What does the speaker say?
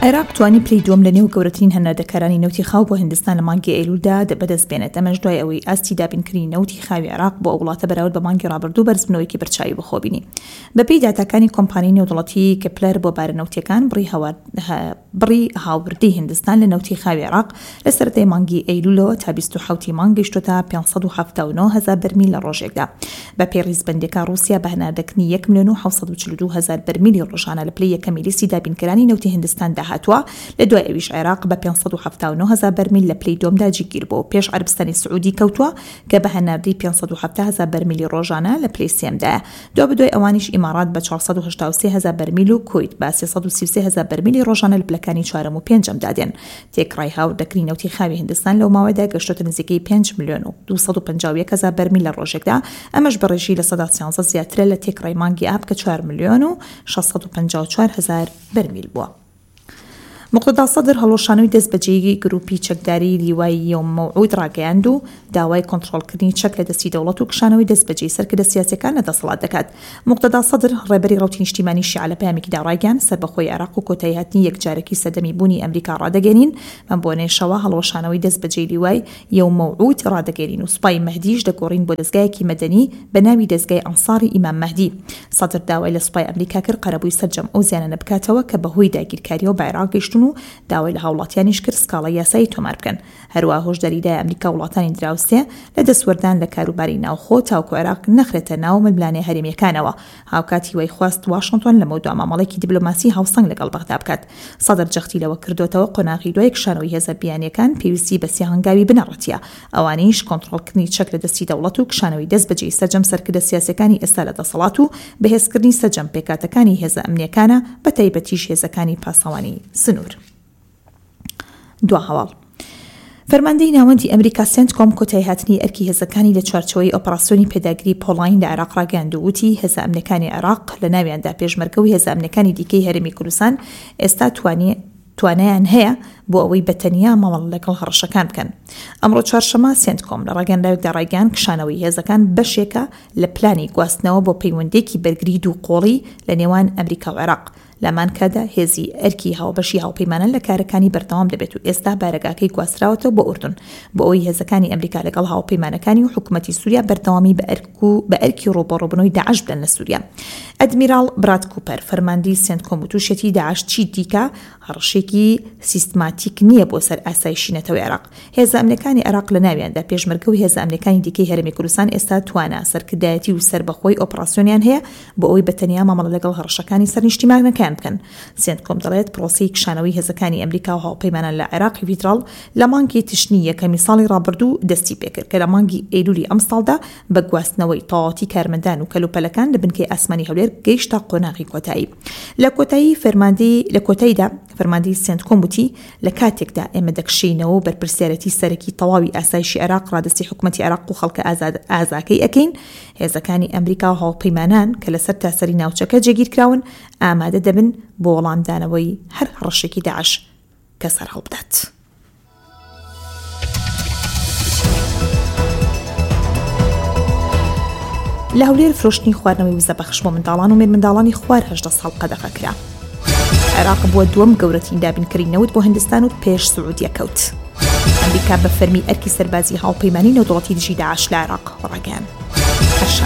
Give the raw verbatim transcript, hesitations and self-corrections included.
عێراق توانی پلەی دووەم لە نێو گەورەترین هەناردەکارانی نەوتی خاو بۆ هیندستان لە مانگی ئەیلولدا بەدەست بێنێت. ئەمەش دوای ئەوەی ئاستی دابینکردنی نەوتی خاوی عێراق بۆ ئەو وڵاتە بەراورد بە مانگی ڕابردوو بەرزبوونەوەیەکی بەرچاوی بەخۆبینی. بەپێی داتاکانی کۆمپانیای نێودوڵەتی کپلەر بۆ بارە نەوتیەکان بڕی هاوبردی هیندستان لە نەوتی خاوی عێراق لە سەرەتای مانگی ئەیلولەوە تا بیست و حەوتی مانگ گەیشتۆتە پێنج سەد و هەفتاد و نۆ هەزار بەرمیل لە ڕۆژێکدا. بەپێی ڕیزبەندیەکە رووسیا بە هەناردەکردنی یەک ملیۆن و حەوت سەد و چل و دوو هەزار بەرمیلی ڕۆژانە لە پلەی یەکەمی لیستی دابینکەرانی نەوتی هیندستان داهاتووە. لە دوای ئەویش عێراق بە پێنج سەد و هەفتاد و نۆ هەزار بەرمیل لە پلەی دووەمدا جێگیر بوو. پێش عەربستانی سعودی کەوتووە کە بە هەناردەی پێنج سەد و هەفتاد هەزار بەرمیلی ڕۆژانە لە پلەی سێمدایە. دوای بەدوای ئەوانیش ئیمارات بە چوار سەد و هەشتا و سێ هەزار بەرمیل و کویت بە سێ سەد و سی و سێ هەزار بەرمیلی ڕۆژانە لە پلەکانی چوارەم و پێنجەم دادێن. تێکڕای هاوردەکردنی نەوتی خاوی هیندستان لەو ماوەیەدا گەشتۆتە نزیکەی پێنج ملیۆن و دوو سەد و پەنجاو و یەک هەزار بەرمیل لە ڕۆژێکدا. ئەمەش بەڕێژی لە سەدا سیانزە زیاترە لە تێکڕای مانگی ئاب کە چوار ملیۆن و شەش سەد و پەنجاو و چوار هەزار بەرمیل بووە. مقتدا سەدر هەڵۆشانەوەی دەستبەجێیی گروپی چەکداری لیوای یۆم مەوعود ڕاگەیاند و داوای کۆنتڕۆڵکردنی چەک لە دەستی دەوڵەت و کشانەوەی دەستبەجێی سەرکردە سیاسیەکان لەدەسەڵات دەکات. مقتدا سەدر ڕێبەری ڕەوتی نیشتیمانی شیعە لە پەیامێکیدا ڕایگەیاند سەربەخۆی عێراق و کۆتایی هاتنی یەکجارێکی سەدەمی بوونی ئەمریکا ڕادەگەێنین. بەم بۆنێشەوە هەڵۆشانەوەی دەستبەجێی لیوای یۆم مەوعود ڕادەگەێنین و سوپای مەهدیش دەگۆڕین بۆ دەستگایەکی مەدەنی بە ناوی دەستگای ئەنساری ئیمام مەهدی. سەدر داوای لە سوپای ئەمریکا کرد قەرەبووی سەرجەم ئەو زیانە بکاتەوە کە بەهۆی داگیرکاریەوە بە عێراق گەیشتون و داوای هاوڵاتیانیش کرد سکاڵای یاسایی تۆمار بکەن. هەروە هۆشداریدای ئەمریکا وڵاتانی دراوسێ لە دەسوەردان لە کاروباری ناوخۆ تاوکو عێراق نەخرێتە ناو ململانێ هەرێمیەکانەوە. هاوکاتی وی خواست واشنگتن لە مەودوع مامەڵێکی دیبلۆماسی هاوسەنگ لەگەڵ بەغدا بکات. سەدر جەختی لەوە کردوتەوە قۆناغی دوای کشانەوەی هێزە بیانیەکان پێویستی بە سێهەنگاوی بنەڕەتیە. ئەوانیش کۆنتڕۆڵکردنی چەک لە دەستی دەوڵەت و کشانەوەی دەستبەجێی سەرجەم سەرکردە سیاسیەکانی ئێستا لە دەسەڵات و بەهێزکردنی سەرجەم پێکاتەکانی هێزە ئەمنیەکانە بە تایبەتیش هێزەکانی پاسەوانی سنوور. دو هەواڵ فەرماندەی ناوەندی ئەمریکا سێنتکۆم کۆتایی هاتنی ئەرکی هێزەکانی لە چوارچەوەی ئۆپەراسیۆنی پێداگیری پۆڵین لە عێراق ڕاگەیاند و وتی هێزە ئەمنیەکانی عێراق لە ناویاندا پێشمەرگەوەی هێزە ئەمنیەکانی دیکەی هەرێمی کوردستان ئێستا توانی توانایان هەیە بۆ ئەوەی بەتەنیا مەوەڵ لەگەڵ هەڕەشەکان بکەن. ئەمڕۆ چوارشەمە سێنتکۆم لە ڕاگەنداوێکدا ڕایگەیاند کشانەوەی هێزەکان بەشێکە لە پلانی گواستنەوە بۆ پەیوەندێکی بەرگری دووقۆڵی لە نێوان ئەمریکا و عێراق. لەمان کادا هێزی ئەرکی هاوبەشی هاوپەیمانە لە کارەکانی بەردەوام دەبێت و ئێستا بارەگاکەی گواستراوەتەوە بۆ ئوردن بۆ ئەوەی هێزەکانی ئەمریکا لەگەڵ هاوپەیمانەکانی و حکوومەتی سووریا بەردەوامی بە ئەرک و بە ئەرکی ڕۆبۆڕۆبنەوەی داعش بدەن لە سووریا. ئەدمیراڵ براد کوپەر فەرماندەی سێنتکۆم و تووشەتی داعش چی دیکە هەڕەشێکی سیستماتیک نییە بۆ سەر ئاسایشی نەتەوەی عێراق. هێزە ئەمنیەکانی عێراق لە ناویاندا پێشمەرگەوەی هێزە ئەمنیەکانی دیکەی هەرێمی کوردستان ئێستا توانە سەرکردایەتی و سەربەخۆی ئۆپەراسیۆنیان هەیە بۆ ئەوەی بەتەنیا مامەڵە لەگەڵ هەڕەشەکانی سەرنیشتیمانەکان بکەن. سێنتکۆم دەڵێت پرۆسی کشانەوەی هێزەکانی ئەمریکا و هاوپەیمانان لە عێراقی فیدراڵ لە مانگی تشرینی یەکەمی ساڵی ڕابردوو دەستی پێکرد کە لە مانگی ئەیلولی ئەم ساڵدا بە گواستنەوەی تەواوەتی کارمەندان و کەلوپەلەکان لە بنکەی ئاسمانی هەولێر گەیشتە قۆناغی کۆتایی. لە کۆتایی فەرماندەی لە کۆتاییدا فەرماندەی سێنتکۆم وتی لە کاتێکدا ئێمە دەکشینەوە بەرپرسیارەتی سەرەکی تەواوی ئاسایشی عێراق ڕادستی حکوومەتی عێراق و خەڵکە ئازاکەی ئەکەین. هێزەکانی ئەمریکا و هاوپەیمانان کە لەسەر تاسەری ناوچەکە جێگیرکراون ئامادە دەبن بۆ وەڵامدانەوەی هەر هەڕەشێکی داعش کە سەر هەڵبدات. لە هەولێر فرۆشتنی خواردنەوەی وزە بەخش بۆ منداڵان و مێرمنداڵانی خوار هەژدە ساڵ قەدەغە کرا. عێراق بووە دووەم گەورەترین دابینکردنی نەوت بۆ هیندستان و پێش سعودیە کەوت. ئەمریکا بە فەرمی ئەرکی سەربازی هاوپەیمانی نێودوڵەتی دژی داعش لە عێراق ڕاگەیاند.